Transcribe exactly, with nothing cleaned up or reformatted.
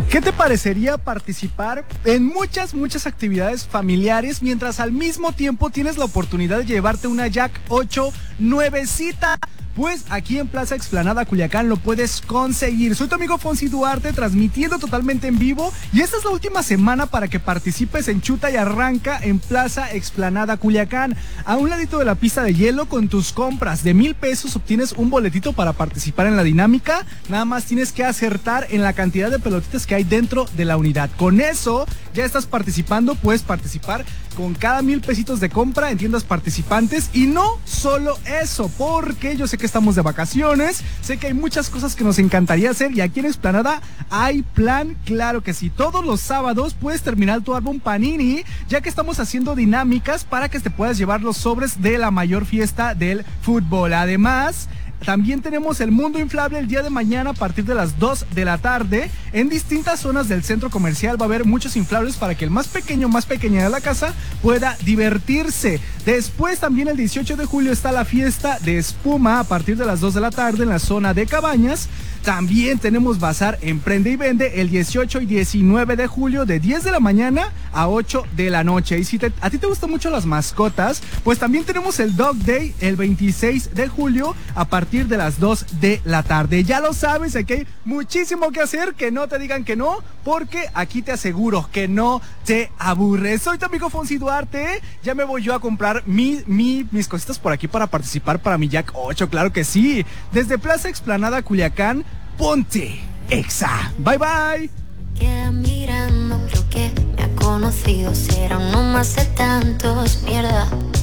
¿Qué te parecería participar en muchas, muchas actividades familiares mientras al mismo tiempo tienes la oportunidad de llevarte una Jack ocho nuevecita? Pues aquí en Plaza Explanada Culiacán lo puedes conseguir. Soy tu amigo Fonsi Duarte, transmitiendo totalmente en vivo, y esta es la última semana para que participes en Chuta y Arranca en Plaza Explanada Culiacán. A un ladito de la pista de hielo, con tus compras de mil pesos obtienes un boletito para participar en la dinámica. Nada más tienes que acertar en la cantidad de pelotitas que hay dentro de la unidad. Con eso ya estás participando. Puedes participar con cada mil pesitos de compra en tiendas participantes. Y no solo eso, porque yo sé que estamos de vacaciones, sé que hay muchas cosas que nos encantaría hacer, y aquí en Explanada hay plan, claro que sí. Todos los sábados puedes terminar tu álbum Panini, ya que estamos haciendo dinámicas para que te puedas llevar los sobres de la mayor fiesta del fútbol. Además, también tenemos el mundo inflable el día de mañana a partir de las dos de la tarde. En distintas zonas del centro comercial va a haber muchos inflables para que el más pequeño, más pequeña de la casa pueda divertirse. Después, también el dieciocho de julio está la fiesta de espuma a partir de las dos de la tarde en la zona de Cabañas. También tenemos bazar en Prende y Vende el dieciocho y diecinueve de julio de diez de la mañana a ocho de la noche. Y si te, a ti te gustan mucho las mascotas, pues también tenemos el Dog Day el veintiséis de julio a partir de las dos de la tarde. Ya lo sabes, aquí hay muchísimo que hacer, que no te digan que no, porque aquí te aseguro que no te aburres. Soy tu amigo Fonsi Duarte, ya me voy yo a comprar mi, mi, mis cositas por aquí para participar para mi Jack ocho, claro que sí. Desde Plaza Explanada Culiacán, ponte Exa. Bye bye. Queda mirando, creo que me ha conocido. Será uno más de tantos, mierda.